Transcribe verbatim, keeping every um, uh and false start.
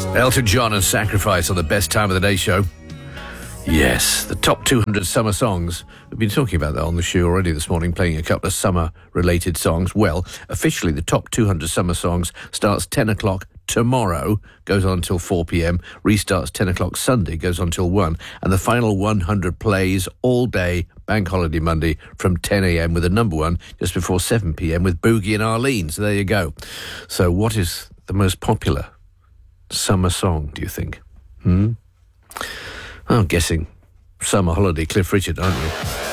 Elton John and Sacrifice on the Best Time of the Day show. Yes, the top two hundred summer songs. We've been talking about that on the show already this morning, playing a couple of summer-related songs. Well, officially, the top two hundred summer songs starts ten o'clock tomorrow, goes on until four p.m, restarts ten o'clock Sunday, goes on until one, and the final one hundred plays all day, Bank Holiday Monday, from ten a.m, with a number one just before seven p.m, with Boogie and Arlene. So there you go. So what is the most popular summer song, do you think? Hmm? I'm guessing Summer Holiday, Cliff Richard, aren't you?